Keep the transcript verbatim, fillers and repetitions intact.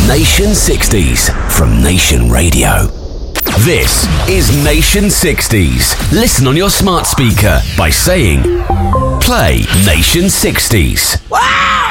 Nation sixties from Nation Radio. This is Nation sixties. Listen on your smart speaker by saying, play Nation sixties. Wow!